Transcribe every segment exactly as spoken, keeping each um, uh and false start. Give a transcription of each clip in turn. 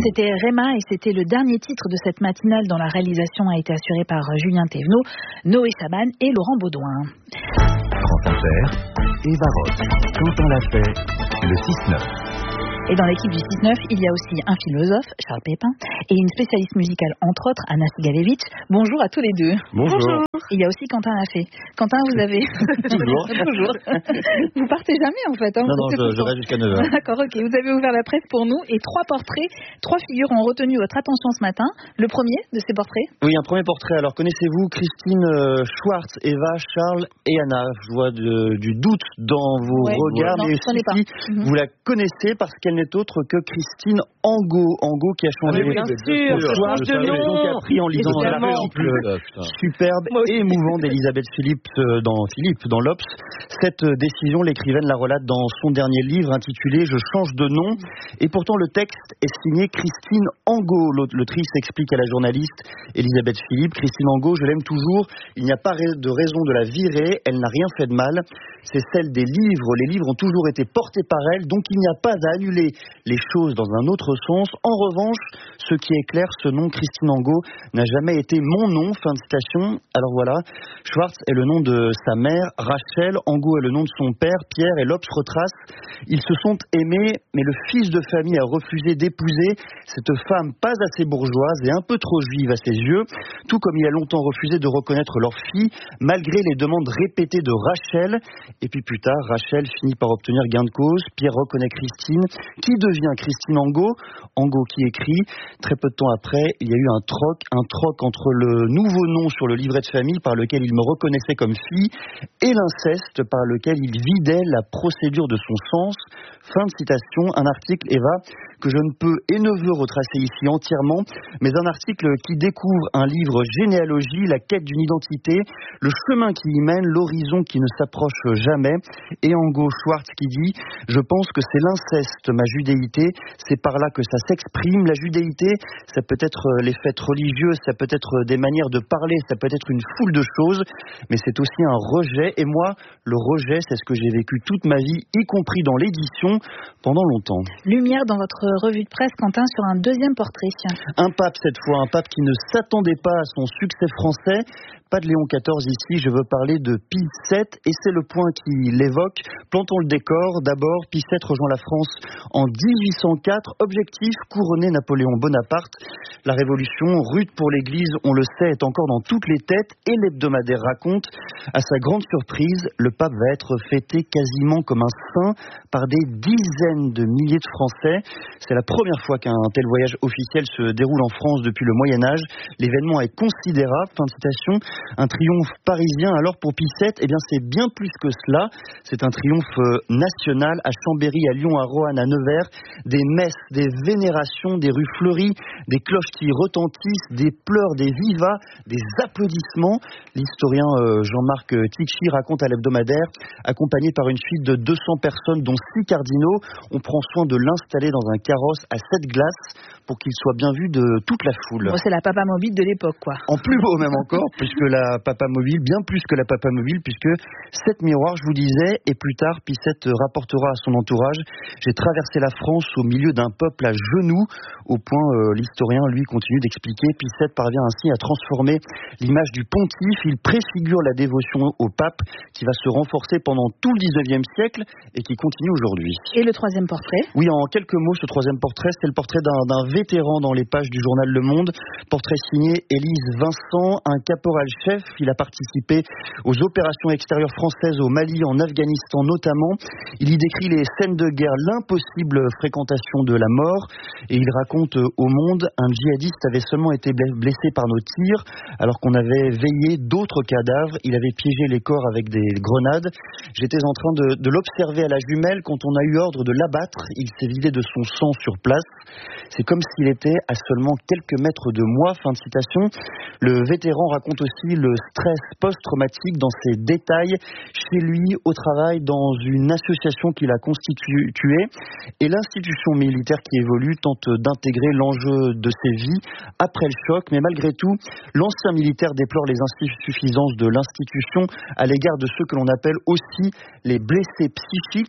C'était Réma et c'était le dernier titre de cette matinale dont la réalisation a été assurée par Julien Thévenot, Noé Chaban et Laurent Baudouin. France Inter, Eva Roth, Quentin Lafay, le six neuf. Et dans l'équipe du six neuf, il y a aussi un philosophe, Charles Pépin, et une spécialiste musicale, entre autres, Anna Sigalevitch. Bonjour à tous les deux. Bonjour. Bonjour. Il y a aussi Quentin Lafay. Quentin, vous avez... Toujours. Toujours. Vous partez jamais, en fait. Hein, non, non, je, je reste jusqu'à neuf heures. D'accord, ok. Vous avez ouvert la presse pour nous et trois portraits, trois figures ont retenu votre attention ce matin. Le premier de ces portraits ? Oui, un premier portrait. Alors, connaissez-vous Christine euh, Schwartz, Eva, Charles et Anna ? Je vois de, du doute dans vos ouais, regards, non, mais si pas. Mm-hmm. Vous la connaissez parce qu'elle n'est autre que Christine Angot. Angot qui a changé ah, oui, bien sûr, le choix de nom qu'a pris en lisant l'article superbe et émouvant d'Elisabeth Philippe dans Philippe dans l'Obs. Cette décision, l'écrivaine la relate dans son dernier livre intitulé Je change de nom. Et pourtant, le texte est signé Christine Angot. L'autrice explique à la journaliste Elisabeth Philippe, Christine Angot, je l'aime toujours. Il n'y a pas de raison de la virer. Elle n'a rien fait de mal. C'est celle des livres. Les livres ont toujours été portés par elle, donc il n'y a pas à annuler les choses dans un autre sens. En revanche, ce qui est clair, ce nom Christine Angot n'a jamais été mon nom. Fin de citation. Alors voilà, Schwartz est le nom de sa mère, Rachel. Angot est le nom de son père, Pierre, et l'Obs retrace. Ils se sont aimés, mais le fils de famille a refusé d'épouser cette femme pas assez bourgeoise et un peu trop juive à ses yeux, tout comme il a longtemps refusé de reconnaître leur fille, malgré les demandes répétées de Rachel. Et puis plus tard, Rachel finit par obtenir gain de cause. Pierre reconnaît Christine, qui devient Christine Angot. Angot qui écrit. Très peu de temps après, il y a eu un troc, un troc entre le nouveau nom sur le livret de famille par lequel il me reconnaissait comme fille et l'inceste par lequel il vidait la procédure de son sens. Fin de citation. Un article, Eva, que je ne peux et ne veux retracer ici entièrement, mais un article qui découvre un livre généalogie, la quête d'une identité, le chemin qui y mène, l'horizon qui ne s'approche jamais. Et Angot Schwartz qui dit « Je pense que c'est l'inceste, ma judéité, c'est par là que ça s'exprime. La judéité, ça peut être les fêtes religieuses, ça peut être des manières de parler, ça peut être une foule de choses, mais c'est aussi un rejet. Et moi, le rejet, c'est ce que j'ai vécu toute ma vie, y compris dans l'édition, pendant longtemps. » Lumière dans votre revue de presse, Quentin, sur un deuxième portrait. Un pape cette fois, un pape qui ne s'attendait pas à son succès français. Pas de Léon quatorze ici, je veux parler de Pie sept et c'est le point qui l'évoque. Plantons le décor. D'abord, Pie sept rejoint la France en dix-huit cent quatre. Objectif, couronner Napoléon Bonaparte. La révolution, rude pour l'Église, on le sait, est encore dans toutes les têtes et l'hebdomadaire raconte. À sa grande surprise, le pape va être fêté quasiment comme un saint par des dizaines de milliers de Français. C'est la première fois qu'un tel voyage officiel se déroule en France depuis le Moyen-Âge. L'événement est considérable. Fin de citation. Un triomphe parisien. Alors pour Pie sept, eh bien c'est bien plus que cela. C'est un triomphe national à Chambéry, à Lyon, à Roanne, à Nevers. Des messes, des vénérations, des rues fleuries, des cloches qui retentissent, des pleurs, des vivas, des applaudissements. L'historien euh, Jean-Marc Tichy raconte à l'hebdomadaire, accompagné par une suite de deux cents personnes, dont six cardinaux, on prend soin de l'installer dans un carrosse à sept glaces pour qu'il soit bien vu de toute la foule. Bon, c'est la papa mobile de l'époque, quoi. En plus beau même encore, puisque la papa mobile, bien plus que la papa mobile, puisque sept miroirs, je vous disais, et plus tard, Pie sept rapportera à son entourage, j'ai traversé la France au milieu d'un peuple à genoux, au point, euh, l'historien, lui, continue d'expliquer, Pie sept parvient ainsi à transformer l'image du pontife, il préfigure la dévotion au pape, qui va se renforcer pendant tout le dix-neuvième siècle, et qui continue aujourd'hui. Et le troisième portrait ? Oui, en quelques mots, ce troisième portrait, c'est le portrait d'un, d'un vétéran dans les pages du journal Le Monde, portrait signé Élise Vincent, un caporal-chef. Il a participé aux opérations extérieures françaises au Mali, en Afghanistan notamment. Il y décrit les scènes de guerre, l'impossible fréquentation de la mort, et il raconte au Monde, un djihadiste avait seulement été blessé par nos tirs, alors qu'on avait veillé d'autres cadavres. Il avait piégé les corps avec des grenades. J'étais en train de, de l'observer à la jumelle quand on a eu ordre de l'abattre. Il s'est vidé de son sang sur place. C'est comme s'il était à seulement quelques mètres de moi. Fin de citation. Le vétéran raconte aussi le stress post-traumatique dans ses détails, chez lui, au travail, dans une association qu'il a constituée, et l'institution militaire qui évolue tente d'intégrer l'enjeu de ses vies après le choc, mais malgré tout, l'ancien militaire déplore les insuffisances de l'institution à l'égard de ceux que l'on appelle aussi les blessés psychiques.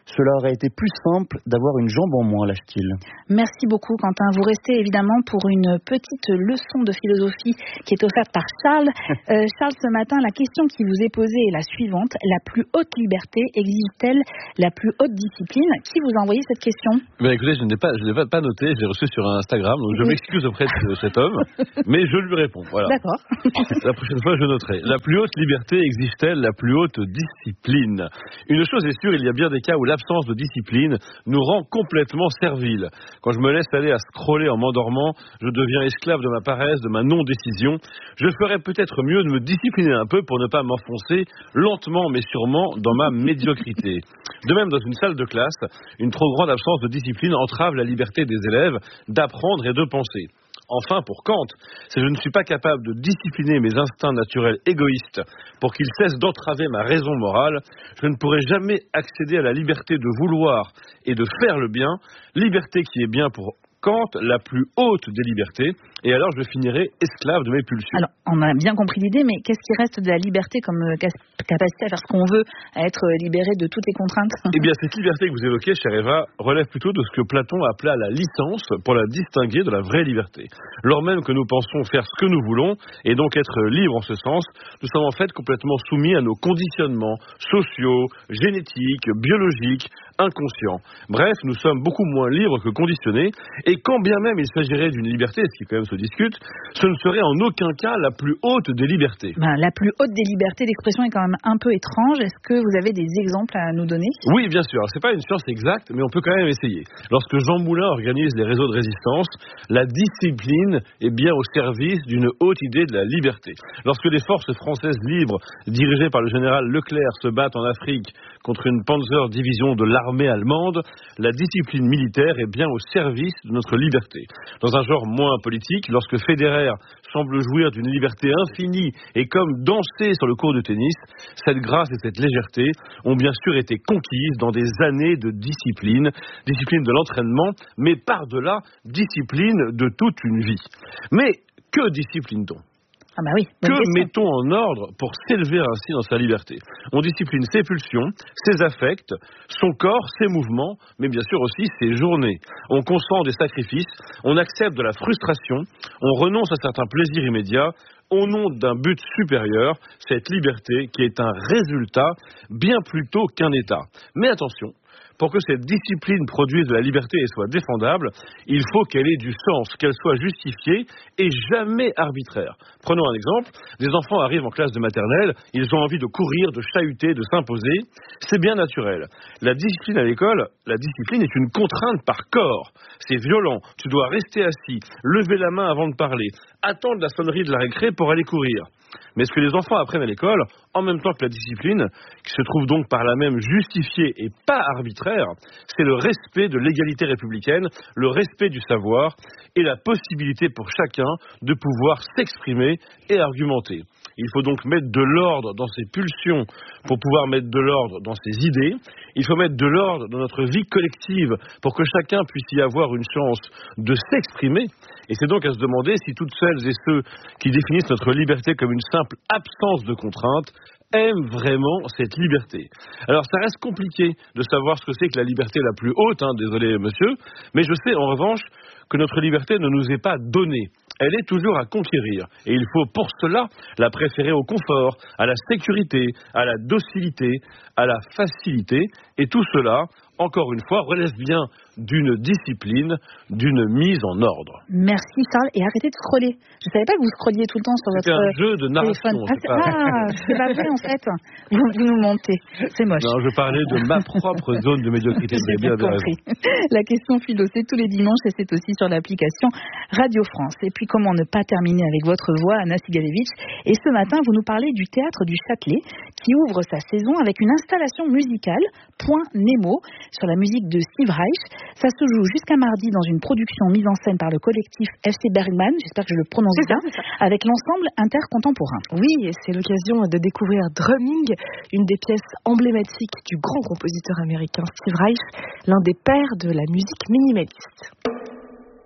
Cela aurait été plus simple d'avoir une jambe en moins, lâche-t-il. Merci beaucoup, Quentin. Vous restez évidemment pour une petite leçon de philosophie qui est offerte par Charles. Euh, Charles, ce matin, la question qui vous est posée est la suivante. La plus haute liberté exige-t-elle la plus haute discipline? Qui vous a envoyé cette question? Ben, écoutez, je n'ai pas, je n'ai pas, pas noté, je l'ai reçu sur Instagram, donc je oui. m'excuse auprès de cet homme, mais je lui réponds. Voilà. D'accord. La prochaine fois, je noterai. La plus haute liberté exige-t-elle la plus haute discipline? Une chose est sûre, il y a bien des cas où l'absence de discipline nous rend complètement serviles. Quand je me laisse aller à scroller en m'endormant, je deviens esclave de ma paresse, de ma non-décision. Je ferais peut-être mieux de me discipliner un peu pour ne pas m'enfoncer lentement mais sûrement dans ma médiocrité. De même, dans une salle de classe, une trop grande absence de discipline entrave la liberté des élèves d'apprendre et de penser. Enfin, pour Kant, si je ne suis pas capable de discipliner mes instincts naturels égoïstes pour qu'ils cessent d'entraver ma raison morale, je ne pourrai jamais accéder à la liberté de vouloir et de faire le bien, liberté qui est bien pour Kant la plus haute des libertés, et alors je finirai esclave de mes pulsions. Alors, on a bien compris l'idée, mais qu'est-ce qui reste de la liberté comme capacité à faire ce qu'on veut, à être libéré de toutes les contraintes? Eh bien, cette liberté que vous évoquez, chère Eva, relève plutôt de ce que Platon appela la licence, pour la distinguer de la vraie liberté. Lors même que nous pensons faire ce que nous voulons, et donc être libres en ce sens, nous sommes en fait complètement soumis à nos conditionnements sociaux, génétiques, biologiques, inconscients. Bref, nous sommes beaucoup moins libres que conditionnés, et quand bien même il s'agirait d'une liberté, ce qui quand même se discute, ce ne serait en aucun cas la plus haute des libertés. Ben, la plus haute des libertés, l'expression est quand même un peu étrange. Est-ce que vous avez des exemples à nous donner? Oui, bien sûr. C'est pas une science exacte, mais on peut quand même essayer. Lorsque Jean Moulin organise les réseaux de résistance, la discipline est bien au service d'une haute idée de la liberté. Lorsque les forces françaises libres, dirigées par le général Leclerc, se battent en Afrique contre une Panzer division de l'armée allemande, la discipline militaire est bien au service de notre liberté. Dans un genre moins politique, lorsque Federer semble jouir d'une liberté infinie et comme danser sur le court de tennis, cette grâce et cette légèreté ont bien sûr été conquises dans des années de discipline, discipline de l'entraînement, mais par-delà, discipline de toute une vie. Mais que discipline-t-on ? Ah bah oui, que question. Mettons en ordre pour s'élever ainsi dans sa liberté? On discipline ses pulsions, ses affects, son corps, ses mouvements, mais bien sûr aussi ses journées. On consent des sacrifices, on accepte de la frustration, on renonce à certains plaisirs immédiats, au nom d'un but supérieur, cette liberté qui est un résultat bien plus tôt qu'un état. Mais attention, pour que cette discipline produise de la liberté et soit défendable, il faut qu'elle ait du sens, qu'elle soit justifiée et jamais arbitraire. Prenons un exemple, des enfants arrivent en classe de maternelle, ils ont envie de courir, de chahuter, de s'imposer, c'est bien naturel. La discipline à l'école, la discipline est une contrainte par corps. C'est violent, tu dois rester assis, lever la main avant de parler, attendre la sonnerie de la récré pour aller courir. Mais ce que les enfants apprennent à l'école, en même temps que la discipline, qui se trouve donc par là même justifiée et pas arbitraire, c'est le respect de l'égalité républicaine, le respect du savoir et la possibilité pour chacun de pouvoir s'exprimer et argumenter. Il faut donc mettre de l'ordre dans ses pulsions pour pouvoir mettre de l'ordre dans ses idées. Il faut mettre de l'ordre dans notre vie collective pour que chacun puisse y avoir une chance de s'exprimer. Et c'est donc à se demander si toutes celles et ceux qui définissent notre liberté comme une simple absence de contraintes aiment vraiment cette liberté. Alors ça reste compliqué de savoir ce que c'est que la liberté la plus haute, hein, désolé monsieur, mais je sais en revanche que notre liberté ne nous est pas donnée. Elle est toujours à conquérir. Et il faut pour cela la préférer au confort, à la sécurité, à la docilité, à la facilité. Et tout cela, encore une fois, relève bien d'une discipline, d'une mise en ordre. Merci Charles, et arrêtez de scroller. Je ne savais pas que vous scrolliez tout le temps sur votre téléphone. C'est un jeu de narration. Ah, c'est pas... Ah, c'est pas vrai en fait. Vous, vous nous mentez. C'est moche. Non, je parlais de ma propre zone de médiocrité. J'ai bien compris. La question philo, c'est tous les dimanches et c'est aussi sur l'application Radio France. Et puis comment ne pas terminer avec votre voix, Anna Sigalevitch. Et ce matin, vous nous parlez du Théâtre du Châtelet qui ouvre sa saison avec une installation musicale, Point Nemo, sur la musique de Steve Reich. Ça se joue jusqu'à mardi dans une production mise en scène par le collectif F C Bergman, j'espère que je le prononce bien, avec l'ensemble intercontemporain. Oui, et c'est l'occasion de découvrir Drumming, une des pièces emblématiques du grand compositeur américain Steve Reich, l'un des pères de la musique minimaliste.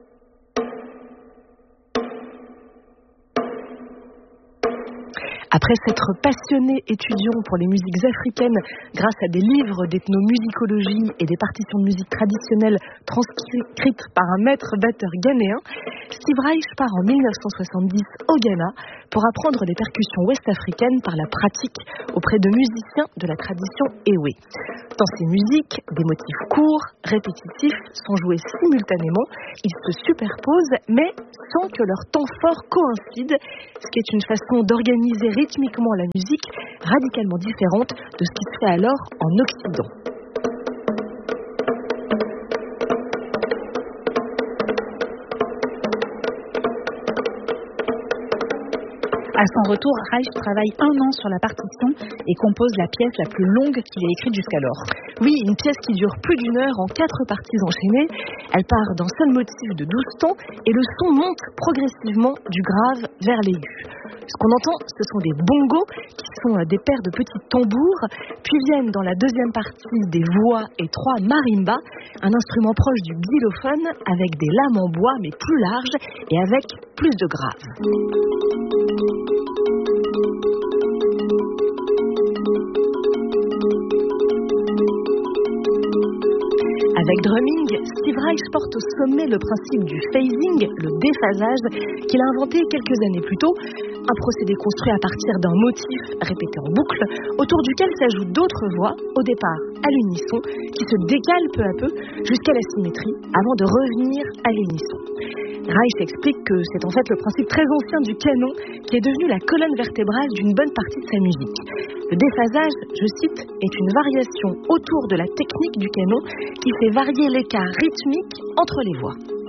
Après Après s'être passionné étudiant pour les musiques africaines grâce à des livres d'ethnomusicologie et des partitions de musique traditionnelles transcrites par un maître batteur ghanéen, Steve Reich part en dix-neuf cent soixante-dix au Ghana pour apprendre les percussions ouest-africaines par la pratique auprès de musiciens de la tradition Ewe. Dans ces musiques, des motifs courts, répétitifs, sont joués simultanément. Ils se superposent, mais sans que leur temps fort coïncide, ce qui est une façon d'organiser rythmiquement la musique radicalement différente de ce qui se fait alors en Occident. À son retour, Reich travaille un an sur la partition et compose la pièce la plus longue qu'il ait écrite jusqu'alors. Oui, une pièce qui dure plus d'une heure en quatre parties enchaînées. Elle part d'un seul motif de douze temps et le son monte progressivement du grave vers l'aigu. Ce qu'on entend, ce sont des bongos, qui sont des paires de petits tambours, puis viennent dans la deuxième partie des voix et trois marimbas, un instrument proche du xylophone avec des lames en bois mais plus larges et avec plus de graves. Avec drumming, Steve Reich porte au sommet le principe du phasing, le déphasage, qu'il a inventé quelques années plus tôt, un procédé construit à partir d'un motif répété en boucle, autour duquel s'ajoutent d'autres voix, au départ à l'unisson, qui se décalent peu à peu jusqu'à la symétrie, avant de revenir à l'unisson. Reich explique que c'est en fait le principe très ancien du canon qui est devenu la colonne vertébrale d'une bonne partie de sa musique. Le déphasage, je cite, est une variation autour de la technique du canon qui fait varier l'écart rythmique entre les voix.